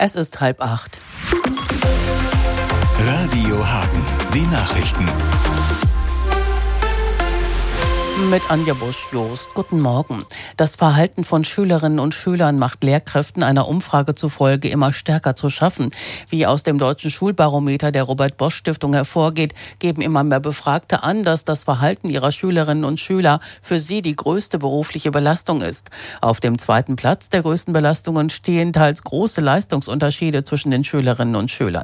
Es ist 7:30. Radio Hagen, die Nachrichten. Mit Anja Busch-Jost. Guten Morgen. Das Verhalten von Schülerinnen und Schülern macht Lehrkräften einer Umfrage zufolge immer stärker zu schaffen. Wie aus dem Deutschen Schulbarometer der Robert-Bosch-Stiftung hervorgeht, geben immer mehr Befragte an, dass das Verhalten ihrer Schülerinnen und Schüler für sie die größte berufliche Belastung ist. Auf dem zweiten Platz der größten Belastungen stehen teils große Leistungsunterschiede zwischen den Schülerinnen und Schülern.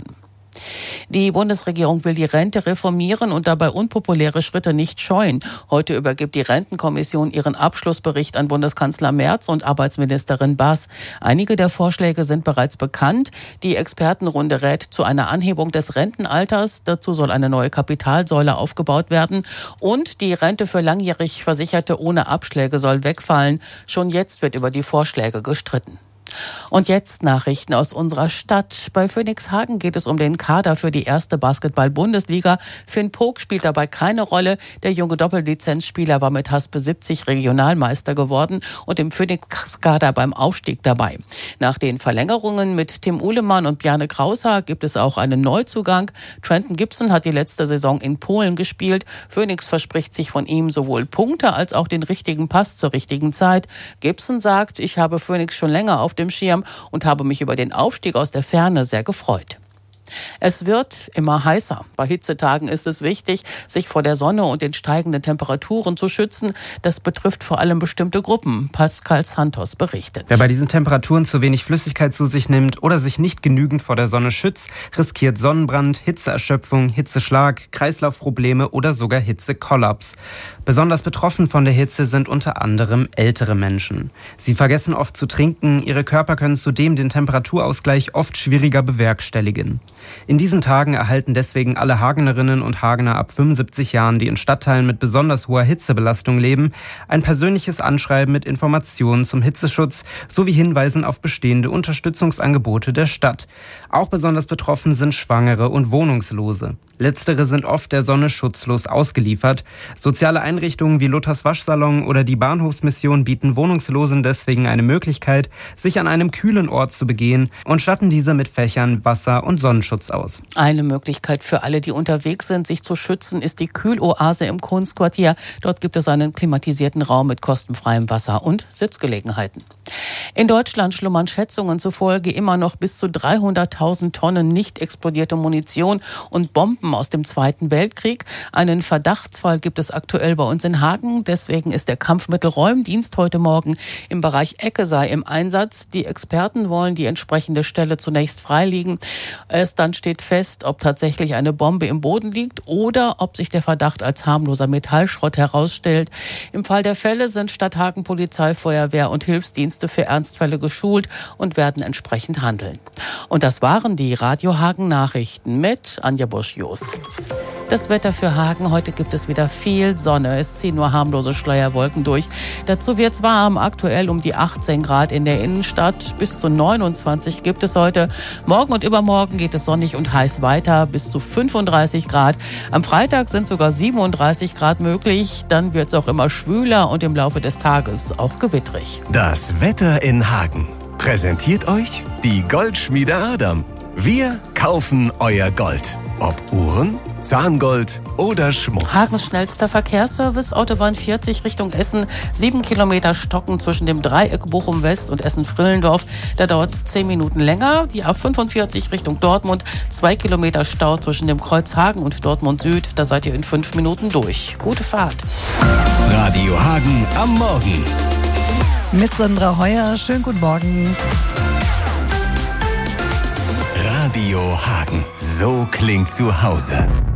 Die Bundesregierung will die Rente reformieren und dabei unpopuläre Schritte nicht scheuen. Heute übergibt die Rentenkommission ihren Abschlussbericht an Bundeskanzler Merz und Arbeitsministerin Baas. Einige der Vorschläge sind bereits bekannt. Die Expertenrunde rät zu einer Anhebung des Rentenalters. Dazu soll eine neue Kapitalsäule aufgebaut werden. Und die Rente für langjährig Versicherte ohne Abschläge soll wegfallen. Schon jetzt wird über die Vorschläge gestritten. Und jetzt Nachrichten aus unserer Stadt. Bei Phoenix Hagen geht es um den Kader für die erste Basketball-Bundesliga. Finn Pog spielt dabei keine Rolle. Der junge Doppellizenzspieler war mit Haspe 70 Regionalmeister geworden und im Phoenix-Kader beim Aufstieg dabei. Nach den Verlängerungen mit Tim Uhlemann und Bjarne Krauser gibt es auch einen Neuzugang. Trenton Gibson hat die letzte Saison in Polen gespielt. Phoenix verspricht sich von ihm sowohl Punkte als auch den richtigen Pass zur richtigen Zeit. Gibson sagt, ich habe Phoenix schon länger auf dem Schirm und habe mich über den Aufstieg aus der Ferne sehr gefreut. Es wird immer heißer. Bei Hitzetagen ist es wichtig, sich vor der Sonne und den steigenden Temperaturen zu schützen. Das betrifft vor allem bestimmte Gruppen. Pascal Santos berichtet. Wer bei diesen Temperaturen zu wenig Flüssigkeit zu sich nimmt oder sich nicht genügend vor der Sonne schützt, riskiert Sonnenbrand, Hitzeerschöpfung, Hitzeschlag, Kreislaufprobleme oder sogar Hitzekollaps. Besonders betroffen von der Hitze sind unter anderem ältere Menschen. Sie vergessen oft zu trinken, ihre Körper können zudem den Temperaturausgleich oft schwieriger bewerkstelligen. In diesen Tagen erhalten deswegen alle Hagenerinnen und Hagener ab 75 Jahren, die in Stadtteilen mit besonders hoher Hitzebelastung leben, ein persönliches Anschreiben mit Informationen zum Hitzeschutz sowie Hinweisen auf bestehende Unterstützungsangebote der Stadt. Auch besonders betroffen sind Schwangere und Wohnungslose. Letztere sind oft der Sonne schutzlos ausgeliefert. Soziale Einrichtungen wie Luthers Waschsalon oder die Bahnhofsmission bieten Wohnungslosen deswegen eine Möglichkeit, sich an einem kühlen Ort zu begehen und statten diese mit Fächern, Wasser und Sonnenschutz aus. Eine Möglichkeit für alle, die unterwegs sind, sich zu schützen, ist die Kühloase im Kunstquartier. Dort gibt es einen klimatisierten Raum mit kostenfreiem Wasser und Sitzgelegenheiten. In Deutschland schlummern Schätzungen zufolge immer noch bis zu 300.000 Tonnen nicht explodierte Munition und Bomben aus dem Zweiten Weltkrieg. Einen Verdachtsfall gibt es aktuell bei uns in Hagen. Deswegen ist der Kampfmittelräumdienst heute Morgen im Bereich Eckesei im Einsatz. Die Experten wollen die entsprechende Stelle zunächst freilegen. Erst dann steht fest, ob tatsächlich eine Bombe im Boden liegt oder ob sich der Verdacht als harmloser Metallschrott herausstellt. Im Fall der Fälle sind Stadthagen Polizei, Feuerwehr und Hilfsdienste für Ernstfälle geschult und werden entsprechend handeln. Und das waren die Radio Hagen Nachrichten mit Anja Busch-Jost. Das Wetter für Hagen. Heute gibt es wieder viel Sonne. Es ziehen nur harmlose Schleierwolken durch. Dazu wird's warm. Aktuell um die 18 Grad in der Innenstadt. Bis zu 29 gibt es heute. Morgen und übermorgen geht es sonnig und heiß weiter. Bis zu 35 Grad. Am Freitag sind sogar 37 Grad möglich. Dann wird's auch immer schwüler und im Laufe des Tages auch gewittrig. Das Wetter in Hagen. Präsentiert euch die Goldschmiede Adam. Wir kaufen euer Gold. Ob Uhren, Zahngold oder Schmuck. Hagens schnellster Verkehrsservice, Autobahn 40 Richtung Essen. 7 Kilometer Stocken zwischen dem Dreieck Bochum West und Essen-Frillendorf. Da dauert es 10 Minuten länger. Die A45 Richtung Dortmund. 2 Kilometer Stau zwischen dem Kreuz Hagen und Dortmund Süd. Da seid ihr in 5 Minuten durch. Gute Fahrt. Radio Hagen am Morgen. Mit Sandra Heuer. Schönen guten Morgen. Radio Hagen. So klingt zu Hause.